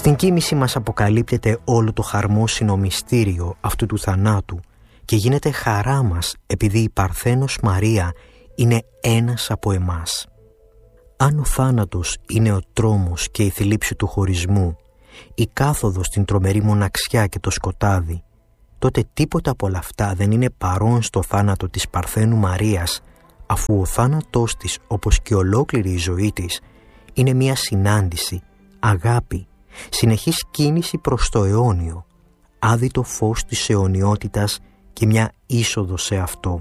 Στην κοίμηση μας αποκαλύπτεται όλο το χαρμόσυνο μυστήριο αυτού του θανάτου και γίνεται χαρά μας επειδή η Παρθένος Μαρία είναι ένας από εμάς. Αν ο θάνατος είναι ο τρόμος και η θλίψη του χωρισμού, η κάθοδος στην τρομερή μοναξιά και το σκοτάδι, τότε τίποτα από όλα αυτά δεν είναι παρόν στο θάνατο της Παρθένου Μαρίας, αφού ο θάνατός της, όπως και ολόκληρη η ζωή της, είναι μια συνάντηση, αγάπη, συνεχής κίνηση προς το αιώνιο, άδειτο φως της αιωνιότητας και μια είσοδο σε αυτό.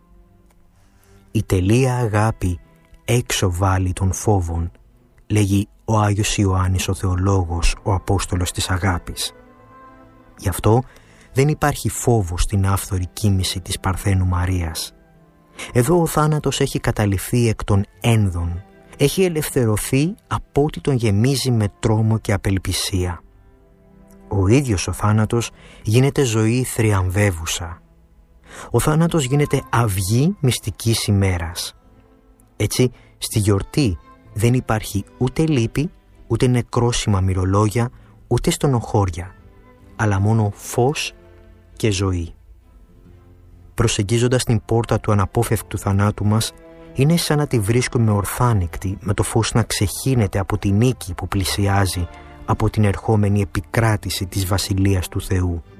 Η τελεία αγάπη έξω βάλει των φόβων, λέγει ο Άγιος Ιωάννης ο Θεολόγος, ο Απόστολος της Αγάπης. Γι' αυτό δεν υπάρχει φόβο στην άφθορη κοίμηση της Παρθένου Μαρίας. Εδώ ο θάνατος έχει καταληφθεί εκ των ένδων, έχει ελευθερωθεί από ό,τι τον γεμίζει με τρόμο και απελπισία. Ο ίδιος ο θάνατος γίνεται ζωή θριαμβεύουσα. Ο θάνατος γίνεται αυγή μυστικής ημέρας. Έτσι, στη γιορτή δεν υπάρχει ούτε λύπη, ούτε νεκρόσιμα μυρολόγια, ούτε στενοχώρια, αλλά μόνο φως και ζωή. Προσεγγίζοντας την πόρτα του αναπόφευκτου θανάτου μας, είναι σαν να τη βρίσκουμε ορθάνικτη, με το φως να ξεχύνεται από τη νίκη που πλησιάζει από την ερχόμενη επικράτηση της Βασιλείας του Θεού.